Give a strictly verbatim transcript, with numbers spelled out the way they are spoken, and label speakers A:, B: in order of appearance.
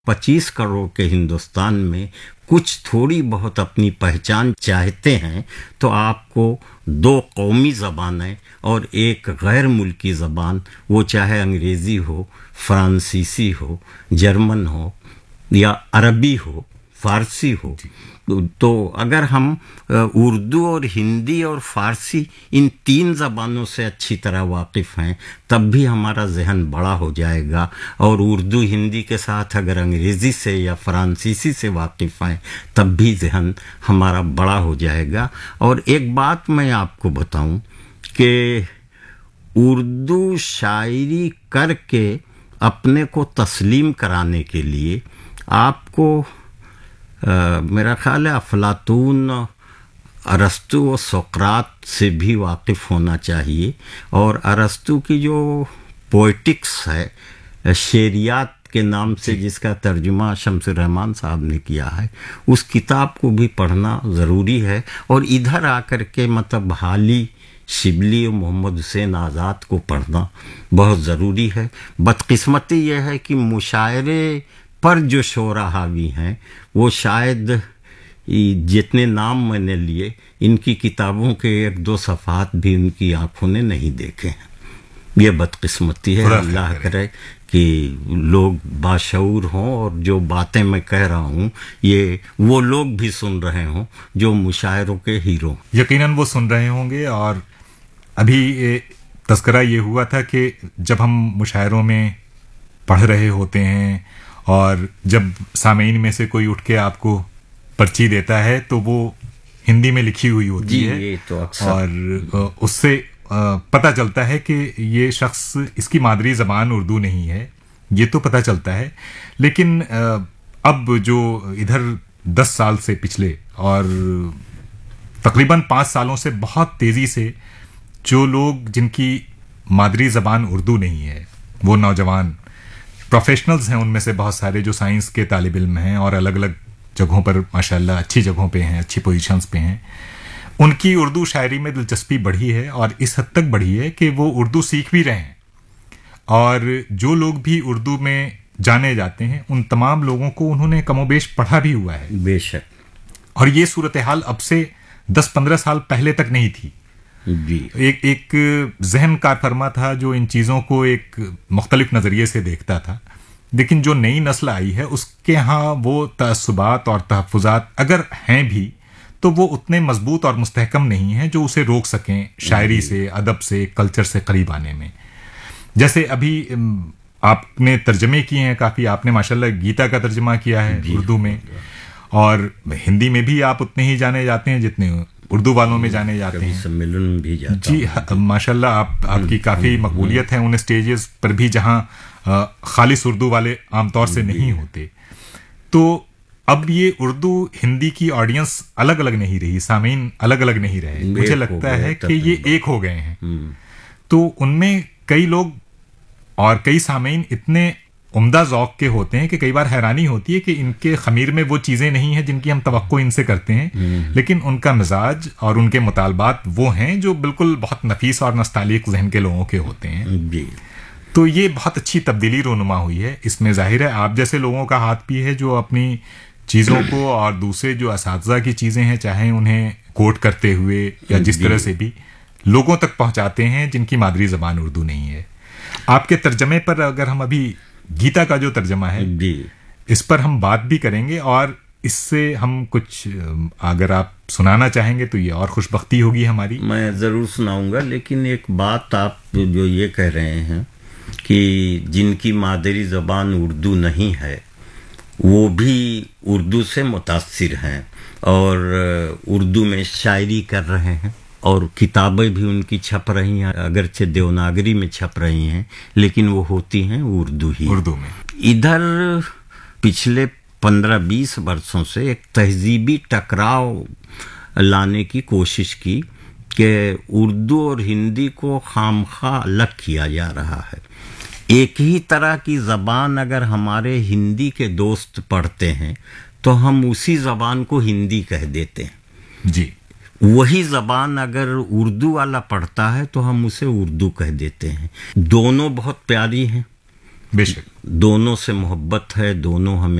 A: पच्चीस करोड़ के हिंदुस्तान में कुछ थोड़ी बहुत अपनी पहचान चाहते हैं तो आपको दो कौमी ज़बानें और एक गैर मुल्की ज़बान, वो चाहे अंग्रेज़ी हो, फ्रांसीसी हो, जर्मन हो या अरबी हो, फ़ारसी हो, तो अगर हम उर्दू और हिंदी और फ़ारसी इन तीन ज़बानों से अच्छी तरह वाकिफ़ हैं तब भी हमारा ज़हन बड़ा हो जाएगा, और उर्दू हिंदी के साथ अगर अंग्रेज़ी से या फ़्रांसीसी से वाकिफ़ हैं तब भी ज़हन हमारा बड़ा हो जाएगा। और एक बात मैं आपको बताऊं कि उर्दू शायरी करके अपने को तस्लीम कराने के लिए आपको Uh, मेरा ख़्याल है अफलातून, अरस्तु और सोक्रात से भी वाकिफ़ होना चाहिए। और अरस्तु की जो पोइटिक्स है, शेरियात के नाम से जिसका तर्जुमा शम्सुर रहमान साहब ने किया है, उस किताब को भी पढ़ना ज़रूरी है। और इधर आकर के मतलब हाली, शिबली और मोहम्मद हुसैन आज़ाद को पढ़ना बहुत ज़रूरी है। बदकिस्मती यह है कि मुशायरे पर जो शोरा हावी हैं वो शायद जितने नाम मैंने लिए इनकी किताबों के एक दो सफ़ात भी उनकी आंखों ने नहीं देखे हैं। ये बदकिस्मती है। अल्लाह करे कि लोग बाशऊर हों और जो बातें मैं कह रहा हूँ ये वो लोग भी सुन रहे हों जो मुशायरों के हीरो।
B: यकीनन वो सुन रहे होंगे। और अभी तज़किरा ये हुआ था कि जब हम मुशायरों में पढ़ रहे होते हैं और जब सामीन में से कोई उठ के आपको पर्ची देता है तो वो हिंदी में लिखी हुई होती है,
A: ये तो
B: और उससे पता चलता है कि ये शख्स, इसकी मादरी ज़बान उर्दू नहीं है, ये तो पता चलता है। लेकिन अब जो इधर दस साल से पिछले और तकरीबन पाँच सालों से बहुत तेज़ी से जो लोग जिनकी मादरी ज़बान उर्दू नहीं है, वो नौजवान प्रोफेशनल्स हैं, उनमें से बहुत सारे जो साइंस के तालिब इल्म हैं और अलग अलग जगहों पर माशाल्लाह अच्छी जगहों पे हैं, अच्छी पोजीशंस पे हैं, उनकी उर्दू शायरी में दिलचस्पी बढ़ी है और इस हद तक बढ़ी है कि वो उर्दू सीख भी रहे हैं। और जो लोग भी उर्दू में जाने जाते हैं उन तमाम लोगों को उन्होंने कमोबेश पढ़ा भी हुआ है।
A: बेशक।
B: और ये सूरत हाल अब से दस पंद्रह साल पहले तक नहीं थी।
A: जी।
B: एक एक जहन कार फरमा था जो इन चीज़ों को एक मुख्तलिफ नज़रिए से देखता था। लेकिन जो नई नस्ल आई है उसके यहाँ वो तअस्सुबात और तहफ़्फ़ुज़ात अगर हैं भी तो वो उतने मजबूत और मुस्तहकम नहीं हैं जो उसे रोक सकें शायरी से, अदब से, कल्चर से करीब आने में। जैसे अभी आपने तर्जमे किए हैं काफ़ी, आपने माशाल्लाह गीता का तर्जमा किया है उर्दू में, और हिंदी में भी आप उतने ही जाने जाते हैं जितने उर्दू वालों में जाने जाते हैं।
A: सम्मेलन में भी जाता
B: जी हाँ, माशाल्लाह आप आपकी काफ़ी मकबूलियत है उन स्टेजेस पर भी जहाँ खालिस उर्दू वाले आमतौर से नहीं होते। तो अब ये उर्दू हिंदी की ऑडियंस अलग अलग नहीं रही, सामीन अलग अलग नहीं रहे, मुझे लगता है कि ये एक हो गए हैं। तो उनमें कई लोग और कई सामीन इतने उम्दा ज़ौक़ के होते हैं कि कई बार हैरानी होती है कि इनके ख़मीर में वो चीज़ें नहीं हैं जिनकी हम तवक्को इनसे करते हैं, लेकिन उनका मिजाज और उनके मुतालबात वो हैं जो बिल्कुल बहुत नफीस और नस्तालिक जहन के लोगों के होते हैं। तो ये बहुत अच्छी तब्दीली रोनुमा हुई है। इसमें जाहिर है आप जैसे लोगों का हाथ भी है जो अपनी चीज़ों को और दूसरे जो असातिज़ा की चीज़ें हैं, चाहे उन्हें कोट करते हुए या जिस तरह से भी, लोगों तक पहुँचाते हैं जिनकी मादरी ज़बान उर्दू नहीं है। आपके तर्जमे पर अगर हम अभी गीता का जो तर्जमा है इस पर हम बात भी करेंगे, और इससे हम कुछ अगर आप सुनाना चाहेंगे तो ये और खुशबख्ती होगी हमारी।
A: मैं ज़रूर सुनाऊंगा। लेकिन एक बात आप जो ये कह रहे हैं कि जिनकी मादरी ज़बान उर्दू नहीं है वो भी उर्दू से मुतासिर हैं और उर्दू में शायरी कर रहे हैं और किताबें भी उनकी छप रही हैं, अगरचे देवनागरी में छप रही हैं, लेकिन वो होती हैं उर्दू ही,
B: उर्दू में।
A: इधर पिछले पंद्रह बीस वर्षों से एक तहजीबी टकराव लाने की कोशिश की कि उर्दू और हिंदी को खामखा अलग किया जा रहा है। एक ही तरह की ज़बान अगर हमारे हिंदी के दोस्त पढ़ते हैं तो हम उसी ज़बान को हिंदी कह देते हैं
B: जी।
A: वही ज़बान अगर उर्दू वाला पढ़ता है तो हम उसे उर्दू कह देते हैं। दोनों बहुत प्यारी हैं
B: بے شک
A: دونوں سے محبت ہے، دونوں ہمیں